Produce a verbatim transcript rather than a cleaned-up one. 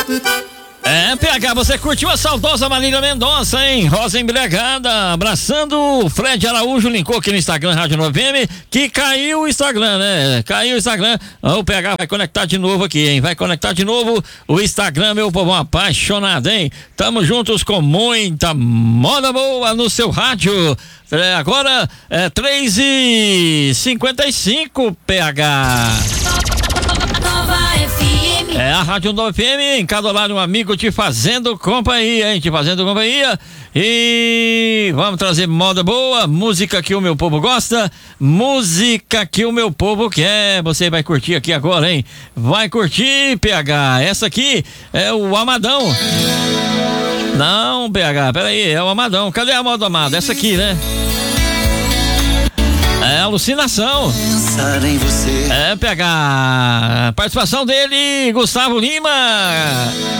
É, P H, você curtiu a saudosa Marília Mendonça, hein? Rosa Embriagada, abraçando o Fred Araújo, linkou aqui no Instagram, Rádio nove M, que caiu o Instagram, né? Caiu o Instagram. O P H vai conectar de novo aqui, hein? Vai conectar de novo o Instagram, meu povo apaixonado, hein? Tamo juntos com muita moda boa no seu rádio. É, agora é três e cinquenta e cinco, P H. É a Rádio nove F M, em cada lado um amigo te fazendo companhia, hein? Te fazendo companhia. E vamos trazer moda boa, música que o meu povo gosta, música que o meu povo quer. Você vai curtir aqui agora, hein? Vai curtir, P H. Essa aqui é o Amadão. Não, P H, peraí, é o Amadão. Cadê a moda amada? Essa aqui, né? É alucinação. Em você. É, P H. Participação dele, Gustavo Lima.